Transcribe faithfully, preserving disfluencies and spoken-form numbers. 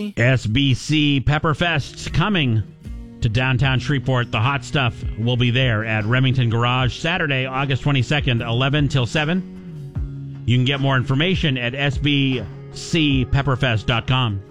me. S B C Pepperfest coming to downtown Shreveport. The hot stuff will be there at Remington Garage Saturday, August twenty-second, eleven till seven. You can get more information at S B C pepperfest dot com.